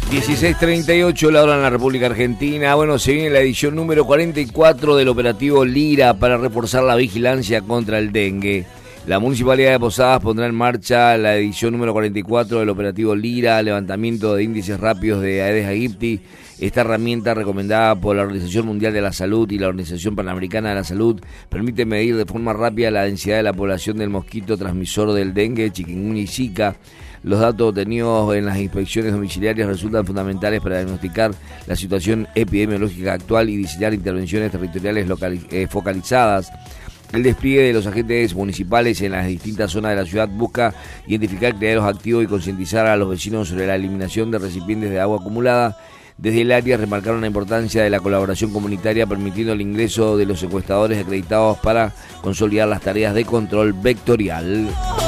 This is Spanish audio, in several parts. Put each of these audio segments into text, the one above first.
16:38 la hora en la República Argentina. Bueno, se viene la edición número 44 del operativo Lira para reforzar la vigilancia contra el dengue. La Municipalidad de Posadas pondrá en marcha la edición número 44 del operativo Lira, levantamiento de índices rápidos de Aedes aegypti. Esta herramienta, recomendada por la Organización Mundial de la Salud y la Organización Panamericana de la Salud, permite medir de forma rápida la densidad de la población del mosquito transmisor del dengue, chikungunya y zika. Los datos obtenidos en las inspecciones domiciliarias resultan fundamentales para diagnosticar la situación epidemiológica actual y diseñar intervenciones territoriales focalizadas. El despliegue de los agentes municipales en las distintas zonas de la ciudad busca identificar criaderos activos y concientizar a los vecinos sobre la eliminación de recipientes de agua acumulada. Desde el área remarcaron la importancia de la colaboración comunitaria, permitiendo el ingreso de los secuestradores acreditados para consolidar las tareas de control vectorial.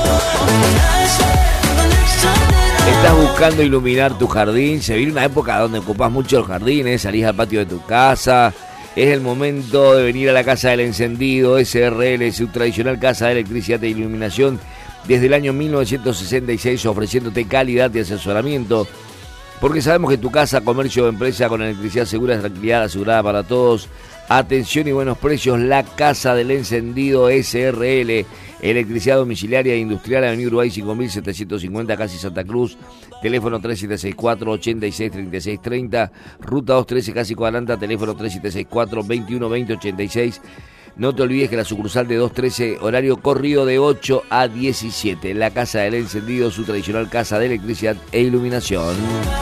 ¿Estás buscando iluminar tu jardín? Se viene una época donde ocupas mucho los jardines, salís al patio de tu casa. Es el momento de venir a la Casa del Encendido, SRL, su tradicional casa de electricidad e iluminación, desde el año 1966, ofreciéndote calidad de asesoramiento. Porque sabemos que tu casa, comercio o empresa con electricidad segura es tranquilidad asegurada para todos. Atención y buenos precios, la Casa del Encendido SRL, electricidad domiciliaria e industrial, Avenida Uruguay 5750, casi Santa Cruz, teléfono 3764-863630, ruta 213, casi Cuadranta, teléfono 3764-212086. No te olvides que la sucursal de 213, horario corrido de 8 a 17, la Casa del Encendido, su tradicional casa de electricidad e iluminación.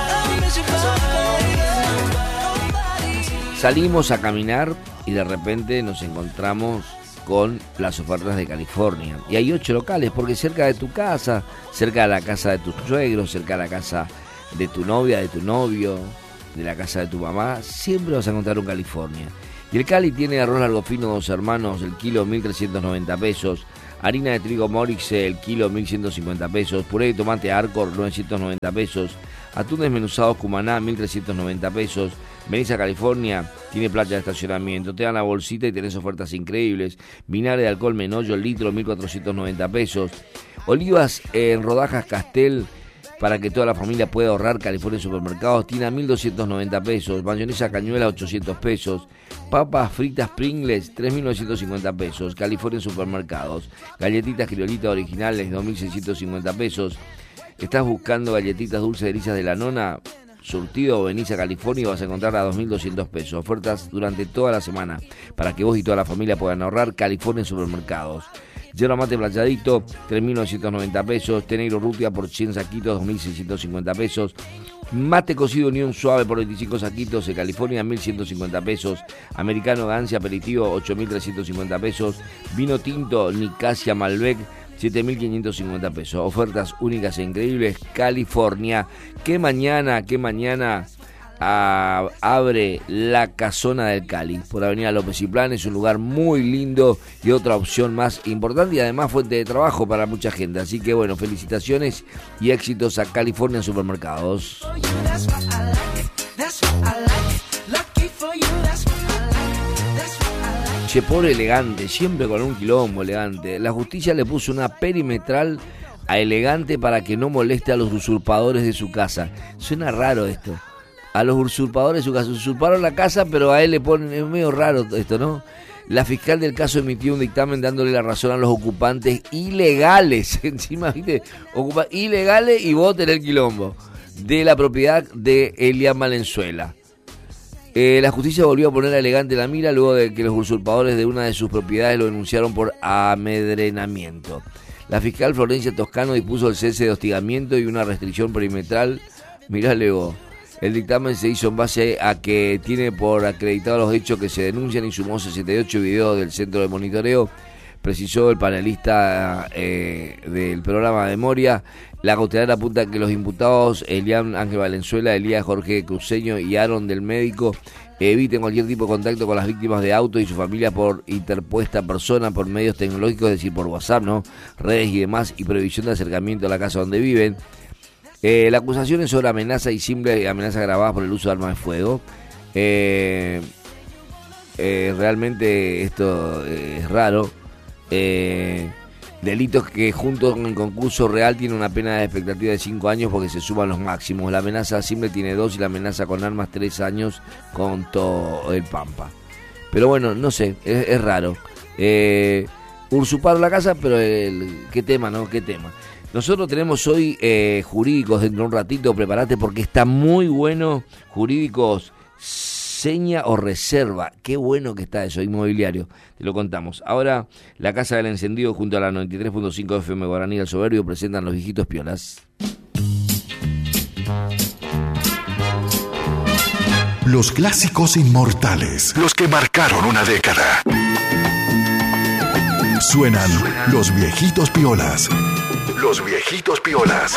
Salimos a caminar y de repente nos encontramos con las ofertas de California. Y hay 8 locales, porque cerca de tu casa, cerca de la casa de tus suegros, cerca de la casa de tu novia, de tu novio, de la casa de tu mamá, siempre vas a encontrar un California. Y el Cali tiene arroz largo fino Dos Hermanos, el kilo 1.390 pesos, harina de trigo Morix, el kilo 1.150 pesos, puré de tomate Arcor, 990 pesos, atún desmenuzado Cumaná, 1.390 pesos. Venís a California, tiene playa de estacionamiento, te dan la bolsita y tenés ofertas increíbles. Vinagre de alcohol Menollo, el litro, 1.490 pesos. Olivas en rodajas Castel, para que toda la familia pueda ahorrar. California Supermercados, tiene a 1.290 pesos. Mayonesa Cañuela, 800 pesos. Papas fritas Pringles, 3.950 pesos. California Supermercados. Galletitas Criolitas originales, 2.650 pesos. ¿Estás buscando galletitas dulces delicias de la nona? Surtido, venís a California y vas a encontrar a 2.200 pesos. Ofertas durante toda la semana para que vos y toda la familia puedan ahorrar. California Supermercados. Yerba mate playadito, 3.990 pesos. Té negro Rutia por 100 saquitos, 2.650 pesos. Mate cocido Unión Suave por 25 saquitos de California, 1.150 pesos. Americano Gancia Aperitivo, 8.350 pesos. Vino tinto Nicasia Malbec, 7.550 pesos. Ofertas únicas e increíbles. California. Que mañana abre la Casona del Cali por Avenida López y Plan. Es un lugar muy lindo y otra opción más importante y además fuente de trabajo para mucha gente. Así que bueno, felicitaciones y éxitos a California Supermercados. Che, pobre Elegante, siempre con un quilombo Elegante. La justicia le puso una perimetral a Elegante para que no moleste a los usurpadores de su casa. Suena raro esto. A los usurpadores de su casa. Usurparon la casa, pero a él le ponen... Es medio raro esto, ¿no? La fiscal del caso emitió un dictamen dándole la razón a los ocupantes ilegales. Encima, ¿viste? Ilegales y vos tenés el quilombo. De la propiedad de Elian Valenzuela. La justicia volvió a poner a Elegante en la mira luego de que los usurpadores de una de sus propiedades lo denunciaron por amedrenamiento. La fiscal Florencia Toscano dispuso el cese de hostigamiento y una restricción perimetral. Mirale vos. El dictamen se hizo en base a que tiene por acreditado los hechos que se denuncian y sumó 68 videos del centro de monitoreo, precisó el panelista del programa Memoria. La cautelar apunta que los imputados Elian Ángel Valenzuela, Elías Jorge Cruceño y Aaron del Médico eviten cualquier tipo de contacto con las víctimas de auto y su familia por interpuesta persona por medios tecnológicos, es decir, por WhatsApp, ¿no? Redes y demás, y prohibición de acercamiento a la casa donde viven. La acusación es sobre amenaza y simple amenaza grabada por el uso de armas de fuego. Realmente esto es raro. Delitos que junto con el concurso real tienen una pena de expectativa de 5 años porque se suman los máximos. La amenaza simple tiene 2 y la amenaza con armas 3 años con todo el Pampa. Pero bueno, no sé, es raro. Usurpar la casa, pero qué tema, ¿no? Qué tema. Nosotros tenemos hoy jurídicos dentro de un ratito, prepárate porque está muy bueno. Jurídicos, seña o reserva, qué bueno que está eso, inmobiliario, te lo contamos. Ahora, la Casa del Encendido junto a la 93.5 FM Guaraní del Soberbio presentan Los Viejitos Piolas. Los clásicos inmortales, los que marcaron una década. Suenan Los Viejitos Piolas. Los Viejitos Piolas.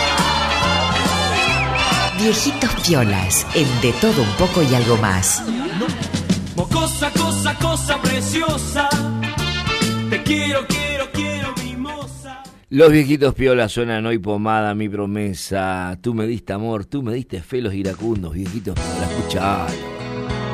Viejitos Piolas, en De Todo Un Poco y Algo Más. Mocosa, cosa preciosa. Te quiero, mimosa. Los Viejitos Piolas suenan hoy, Pomada, mi promesa. Tú me diste amor, tú me diste fe, los iracundos. Viejitos Piolas, escuchalo.